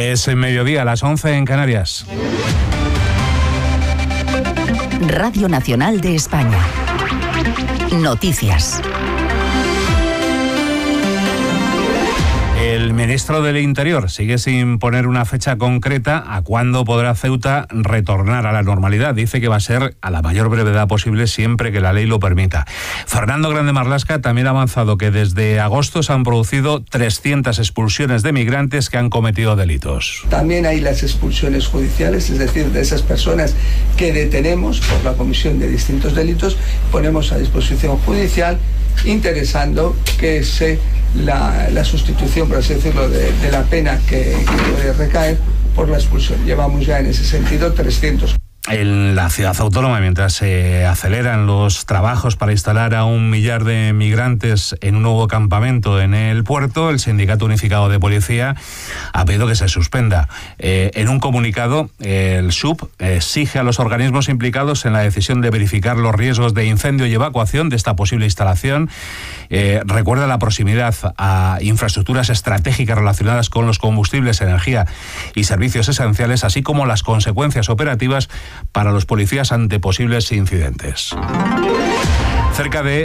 Es mediodía, a las 11 en Canarias. Radio Nacional de España. Noticias. El ministro del Interior sigue sin poner una fecha concreta a cuándo podrá Ceuta retornar a la normalidad. Dice que va a ser a la mayor brevedad posible siempre que la ley lo permita. Fernando Grande Marlaska también ha avanzado que desde agosto se han producido 300 expulsiones de migrantes que han cometido delitos. También hay las expulsiones judiciales, es decir, de esas personas que detenemos por la comisión de distintos delitos, ponemos a disposición judicial interesando que la sustitución, por así decirlo, de la pena que puede recaer por la expulsión. Llevamos ya en ese sentido 300. En la ciudad autónoma, mientras se aceleran los trabajos para instalar a 1 millar de migrantes en un nuevo campamento en el puerto, el Sindicato Unificado de Policía ha pedido que se suspenda. En un comunicado, el SUP exige a los organismos implicados en la decisión de verificar los riesgos de incendio y evacuación de esta posible instalación. Recuerda la proximidad a infraestructuras estratégicas relacionadas con los combustibles, energía y servicios esenciales, así como las consecuencias operativas para los policías ante posibles incidentes. Cerca de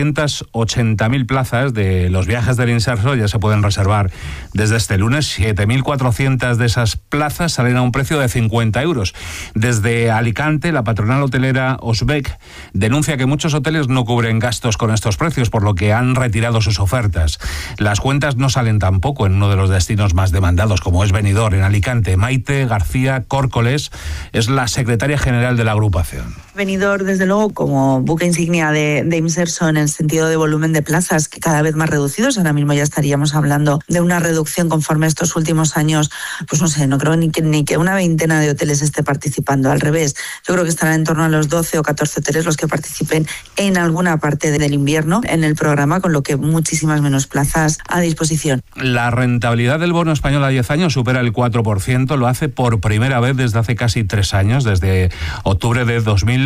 880.000 plazas de los viajes del Inserso ya se pueden reservar desde este lunes. 7.400 de esas plazas salen a un precio de 50 euros. Desde Alicante, la patronal hotelera Osbec denuncia que muchos hoteles no cubren gastos con estos precios, por lo que han retirado sus ofertas. Las cuentas no salen tampoco en uno de los destinos más demandados, como es Benidorm, en Alicante. Maite García Córcoles es la secretaria general de la agrupación. Benidorm, desde luego, como buque insignia de Inserso en el sentido de volumen de plazas, que cada vez más reducidos. Ahora mismo ya estaríamos hablando de una reducción conforme a estos últimos años, pues no sé, no creo ni que una veintena de hoteles esté participando. Al revés, yo creo que estarán en torno a los 12 o 14 hoteles los que participen en alguna parte del invierno en el programa, con lo que muchísimas menos plazas a disposición. La rentabilidad del bono español a 10 años supera el 4%, lo hace por primera vez desde hace casi 3 años, desde octubre de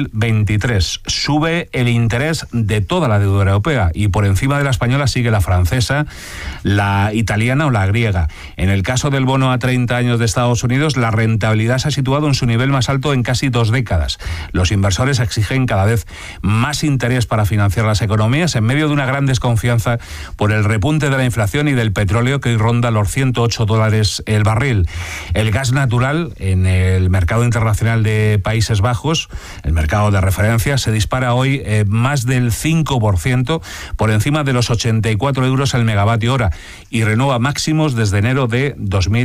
2023. Sube el interés de toda la deuda europea y por encima de la española sigue la francesa, la italiana o la griega. En el caso del bono a 30 años de Estados Unidos, la rentabilidad se ha situado en su nivel más alto en casi 2 décadas. Los inversores exigen cada vez más interés para financiar las economías en medio de una gran desconfianza por el repunte de la inflación y del petróleo, que hoy ronda los $108 el barril. El gas natural en el mercado internacional de Países Bajos, el mercado de referencia, se dispara hoy más del 5% por encima de los 84 euros el megavatio hora y renueva máximos desde enero de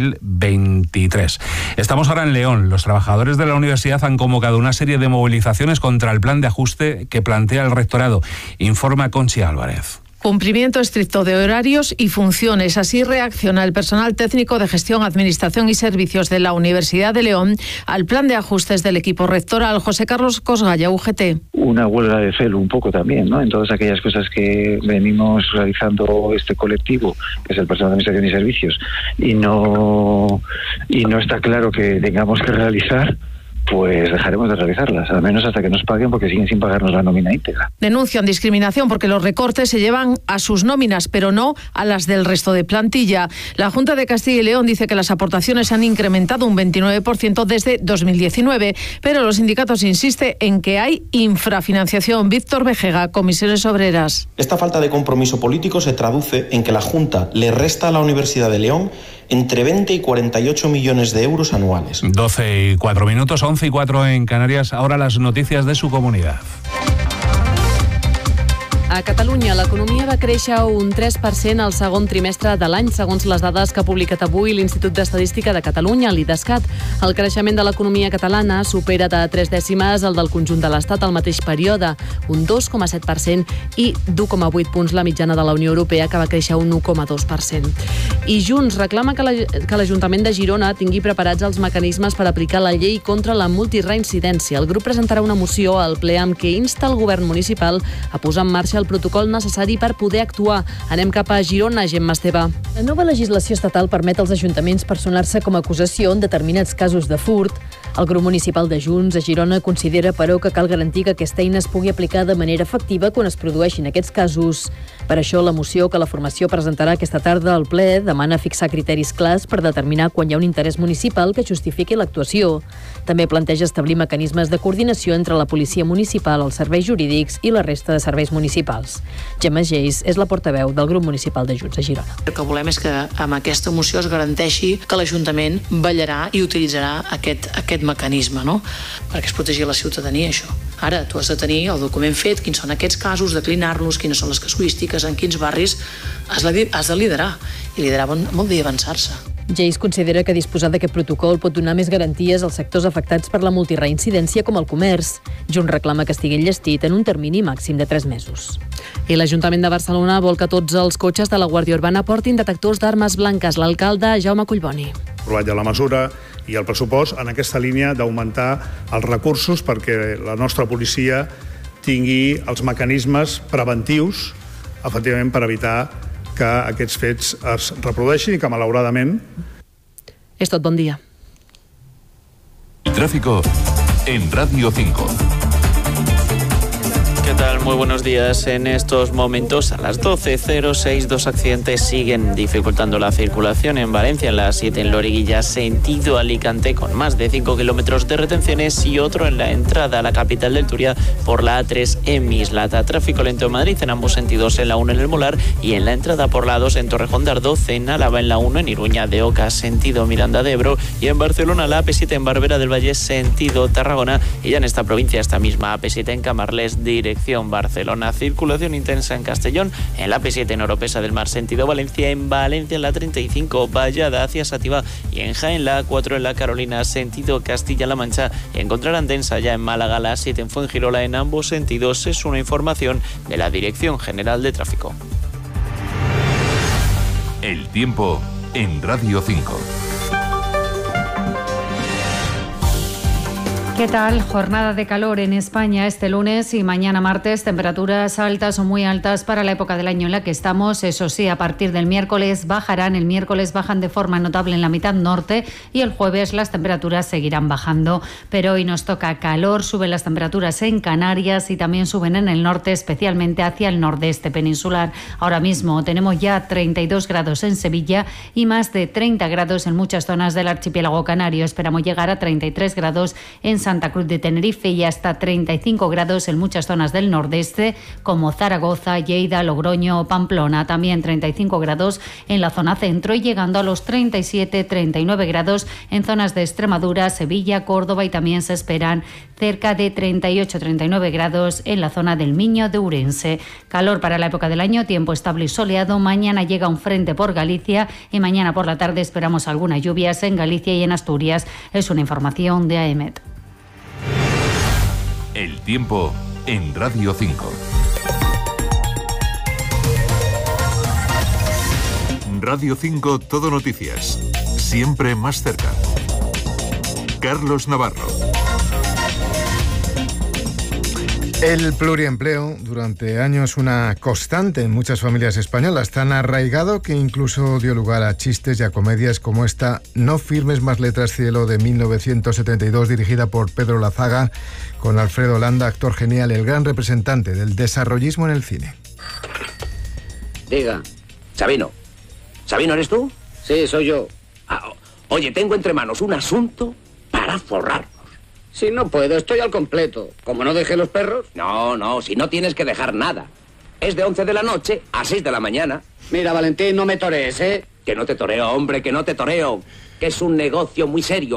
2023. Estamos ahora en León. Los trabajadores de la universidad han convocado una serie de movilizaciones contra el plan de ajuste que plantea el rectorado. Informa Conchi Álvarez. Cumplimiento estricto de horarios y funciones. Así reacciona el personal técnico de gestión, administración y servicios de la Universidad de León al plan de ajustes del equipo rectoral. José Carlos Cosgalla, UGT. Una huelga de celo un poco también, ¿no? En todas aquellas cosas que venimos realizando este colectivo, que es el personal de administración y servicios, y no está claro que tengamos que realizar, pues dejaremos de realizarlas, al menos hasta que nos paguen, porque siguen sin pagarnos la nómina íntegra. Denuncian discriminación porque los recortes se llevan a sus nóminas, pero no a las del resto de plantilla. La Junta de Castilla y León dice que las aportaciones se han incrementado un 29% desde 2019, pero los sindicatos insisten en que hay infrafinanciación. Víctor Vejega, Comisiones Obreras. Esta falta de compromiso político se traduce en que la Junta le resta a la Universidad de León entre 20 y 48 millones de euros anuales. 12 y 4 minutos, 11 y 4 en Canarias. Ahora las noticias de su comunidad. A Catalunya, l'economia va créixer un 3% al segon trimestre de l'any, segons les dades que ha publicat avui l'Institut d'Estadística de Catalunya, l'IDESCAT. El creixement de l'economia catalana supera de 3 dècimes el del conjunt de l'Estat al mateix període, un 2,7%, i d'1,8 punts la mitjana de la Unió Europea, que va créixer un 1,2%. I Junts reclama que l'Ajuntament de Girona tingui preparats els mecanismes per aplicar la llei contra la multireincidència. El grup presentarà una moció al ple amb què insta el govern municipal a posar en marxa el protocol necessari per poder actuar. Anem cap a Girona, Gemma Esteve. La nova legislació estatal permet als ajuntaments personar-se com a acusació en determinats casos de furt. El grup municipal de Junts a Girona considera, però, que cal garantir que aquesta eina es pugui aplicar de manera efectiva quan es produeixin aquests casos. Per això, la moció que la formació presentarà aquesta tarda al ple demana fixar criteris clars per determinar quan hi ha un interès municipal que justifiqui l'actuació. També planteja establir mecanismes de coordinació entre la policia municipal, els serveis jurídics i la resta de serveis municipals. Gemma Geis és la portaveu del grup municipal de Junts a Girona. El que volem és que amb aquesta moció es garanteixi que l'Ajuntament vetllarà i utilitzarà aquest mecanisme, no? Perquè es protegi la ciutadania, això. Ara, tu has de tenir el document fet, quins són aquests casos, declinar-los, quines són les casuístiques, en quins barris has de liderar. I liderar vol dir avançar-se. Geis considera que disposar d'aquest protocol pot donar més garanties als sectors afectats per la multireincidència com el comerç. Junts reclama que estigui enllestit en un termini màxim de 3 mesos. I l'Ajuntament de Barcelona vol que tots els cotxes de la Guàrdia Urbana portin detectors d'armes blanques. L'alcalde Jaume Collboni. Aprovat ja la mesura i el pressupost en aquesta línia d'augmentar els recursos perquè la nostra policia tingui els mecanismes preventius, efectivament, per evitar que aquests fets es reprodueixin i que, malauradament... És tot, bon dia. Tráfico en Radio 5. ¿Qué tal? Muy buenos días. En estos momentos, a las 12:06, 2 accidentes siguen dificultando la circulación en Valencia, en la 7 en Loriguilla, sentido Alicante, con más de 5 kilómetros de retenciones, y otro en la entrada a la capital del Turia por la A3 en Mislata. Tráfico lento en Madrid en ambos sentidos, en la 1 en el Molar y en la entrada por la 2 en Torrejón de Ardoz, en Álava en la 1 en Iruña de Oca, sentido Miranda de Ebro, y en Barcelona la AP7 en Barberà del Vallès, sentido Tarragona, y ya en esta provincia esta misma AP7 en Camarles, dirección Barcelona. Circulación intensa en Castellón, en la AP7 en Oropesa del Mar, sentido Valencia, en Valencia en la 35, Vallada hacia Sativa, y en Jaén la A4 en la Carolina, sentido Castilla-La Mancha. Encontrarán densa ya en Málaga, la 7 en Fuengirola, en ambos sentidos. Es una información de la Dirección General de Tráfico. El tiempo en Radio 5. ¿Qué tal? Jornada de calor en España este lunes y mañana martes. Temperaturas altas o muy altas para la época del año en la que estamos. Eso sí, a partir del miércoles bajarán. El miércoles bajan de forma notable en la mitad norte y el jueves las temperaturas seguirán bajando. Pero hoy nos toca calor. Suben las temperaturas en Canarias y también suben en el norte, especialmente hacia el nordeste peninsular. Ahora mismo tenemos ya 32 grados en Sevilla y más de 30 grados en muchas zonas del archipiélago canario. Esperamos llegar a 33 grados en Santa Cruz de Tenerife y hasta 35 grados en muchas zonas del nordeste como Zaragoza, Lleida, Logroño o Pamplona. También 35 grados en la zona centro y llegando a los 37-39 grados en zonas de Extremadura, Sevilla, Córdoba, y también se esperan cerca de 38-39 grados en la zona del Miño de Ourense. Calor para la época del año, tiempo estable y soleado. Mañana llega un frente por Galicia y mañana por la tarde esperamos algunas lluvias en Galicia y en Asturias. Es una información de AEMET. El tiempo en Radio 5. Radio 5 Todo Noticias. Siempre más cerca. Carlos Navarro. El pluriempleo, durante años una constante en muchas familias españolas, tan arraigado que incluso dio lugar a chistes y a comedias como esta No firmes más letras cielo de 1972, dirigida por Pedro Lazaga, con Alfredo Landa, actor genial, el gran representante del desarrollismo en el cine. Diga. Sabino. ¿Sabino eres tú? Sí, soy yo. Oye, tengo entre manos un asunto para forrar. Si no puedo, estoy al completo. ¿Como no dejé los perros? No, si no tienes que dejar nada. Es de 11 de la noche a 6 de la mañana. Mira, Valentín, no me torees, ¿eh? Que no te toreo, hombre, que no te toreo. Que es un negocio muy serio.